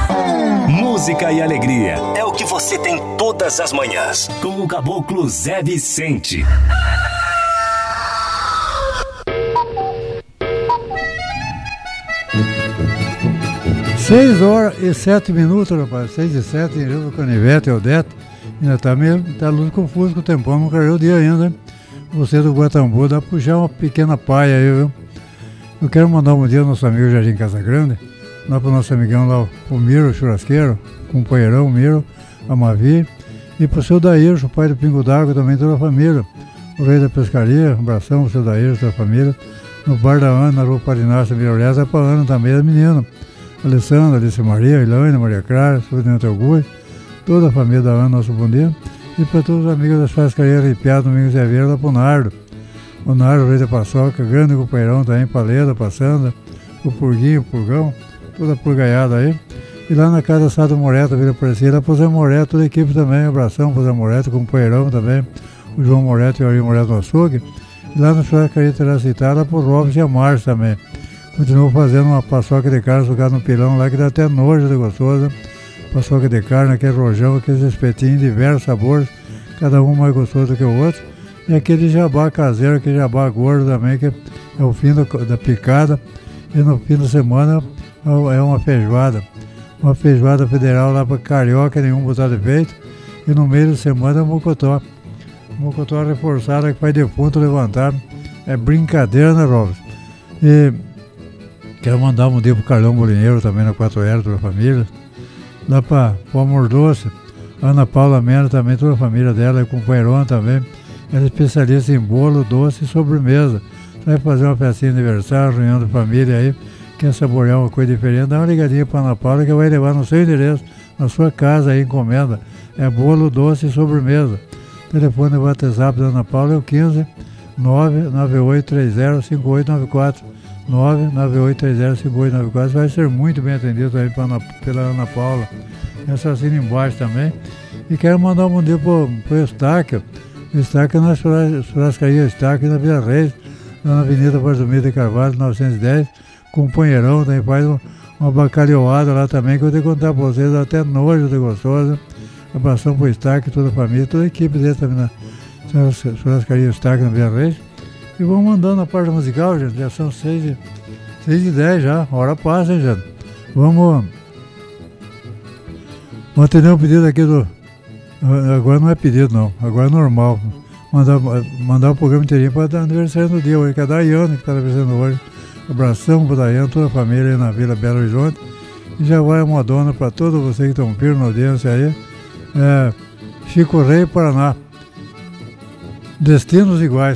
Música e alegria é o que você tem todas as manhãs. Com o Caboclo Zé Vicente. Seis horas e 7 minutos, rapaz. 6:07, em Rio do Canivete, Odete. Ainda tá luz confuso com o tempão, não caiu o dia ainda, hein? Você do Guatambu, dá pra puxar uma pequena paia aí, viu? Eu quero mandar um dia ao nosso amigo Jardim Casagrande, lá pro nosso amigão lá, o Miro, o churrasqueiro, companheirão, o Miro, a Mavi, e pro seu Daír, o pai do Pingo d'Água, também toda a família. O rei da pescaria, um abração pro seu Daír, toda a família. No bar da Ana, na rua Parinácio, Mirolés, é pra Ana também, a menina. Alessandra, Alice Maria, Elaine, Maria Clara, Sobrinete Augusto, toda a família da Ana, nosso bom dia. E para todos os amigos da churrascaria Arrepiado, Domingos e Aveira, lá pro Nardo. O Nardo, o rei da paçoca, grande companheirão também, Paleda, Passanda, o Purguinho, o Purgão, toda a purgaiada aí. E lá na casa Sado Moreto, Vila Aparecida, lá pro Zé Moreto, toda a equipe também, um abração pro Zé Moreto, companheirão também, o João Moreto e o Ari Moreto no açougue. E lá na churrascaria Teracitada, lá pro Robson e a Márcia também. Continuo fazendo uma paçoca de carne jogada no pilão lá, que dá até nojo de gostosa. Paçoca de carne, aquele rojão, aqueles espetinhos, diversos sabores, cada um mais gostoso do que o outro. E aquele jabá caseiro, aquele jabá gordo também, que é o fim da picada. E no fim da semana é uma feijoada federal lá para carioca, nenhum botado de peito. E no meio da semana é mocotó. Mocotó reforçado que faz defunto levantar. É brincadeira, né, Robson? E quero mandar um dia pro Carlão Bolineiro também na 4R, toda a família. Lá para o Amor Doce, Ana Paula Mena também, toda a família dela, e companheirona também. Ela é especialista em bolo, doce e sobremesa. Vai fazer uma festinha de aniversário, reunião de família aí, quer saborear uma coisa diferente, dá uma ligadinha para Ana Paula que vai levar no seu endereço, na sua casa aí, encomenda. É bolo, doce e sobremesa. O telefone do WhatsApp da Ana Paula é o 15 99830 5894. 998305894. Vai ser muito bem atendido também pela Ana Paula. Essa assina embaixo também. E quero mandar um bom dia pro Estáquio. Estáquio na churrascaria Estáquio na Vila Reis, lá na Avenida Barzumir de Carvalho, 910. Companheirão, também faz uma bacalhoada lá também, que eu vou ter que contar pra vocês, até nojo de gostosa. Abração pro Estáquio, toda a família, toda a equipe dele também na churrascaria Estáquio na Vila Reis. E vamos mandando a parte musical, gente. Já são 6h10 já. A hora passa, hein, gente? Vamos atender um pedido aqui do... Agora não é pedido, não. Agora é normal. Mandar o programa inteirinho para dar aniversário no dia hoje, que é a Daiane que está aniversariando hoje. Abração para a Daiane, toda a família aí na Vila Belo Horizonte. E já vai uma dona para todos vocês que estão firmes na audiência aí. Chico Rei, Paraná. Destinos iguais.